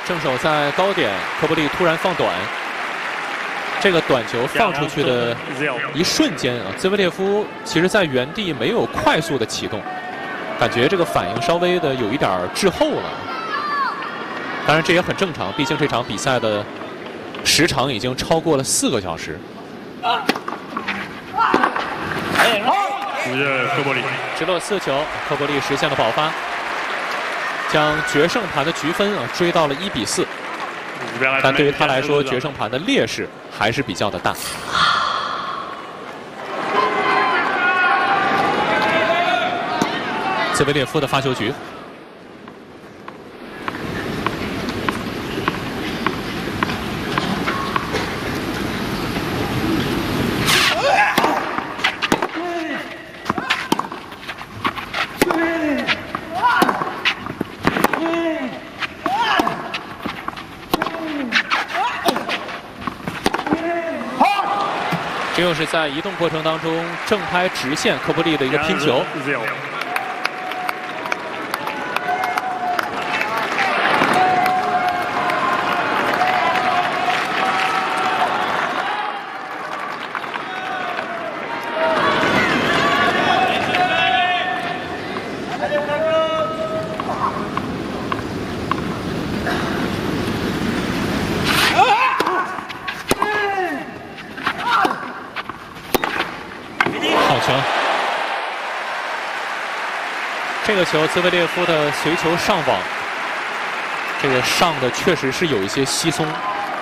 正手在高点，科波利突然放短，这个短球放出去的一瞬间啊，兹维列夫其实在原地没有快速的启动，感觉这个反应稍微的有一点滞后了。当然这也很正常，毕竟这场比赛的时长已经超过了4个小时。 科波利直落4球，科波利实现了保发，将决胜盘的局分追到了1比4。但对于他来说，决胜盘的劣势还是比较的大。兹维列夫的发球局。这又是在移动过程当中正拍直线科波利的一个拼球。这个球，兹维列夫的随球上网，这个上的确实是有一些稀松。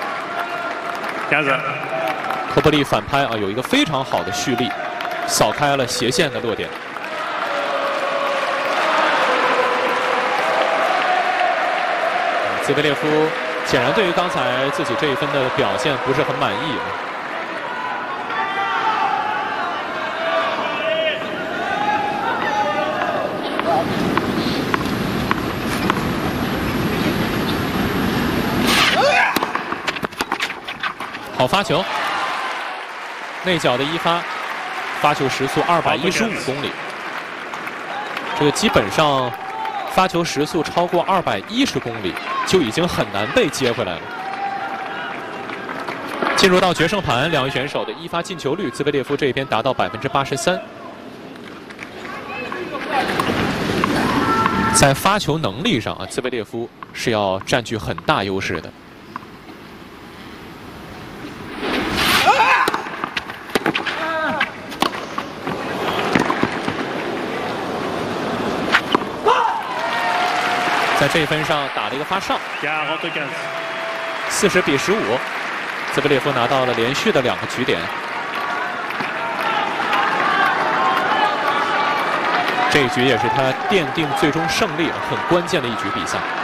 科波利反拍啊，有一个非常好的蓄力，扫开了斜线的落点。兹维列夫显然对于刚才自己这一分的表现不是很满意。好发球，内角的一发，发球时速215公里。这个基本上发球时速超过210公里就已经很难被接回来了。进入到决胜盘，两位选手的一发进球率，兹维列夫这边达到83%。在发球能力上啊，兹维列夫是要占据很大优势的。在这一分上打了一个发上，40比15，兹维列夫拿到了连续的2个局点。这一局也是他奠定最终胜利很关键的一局比赛。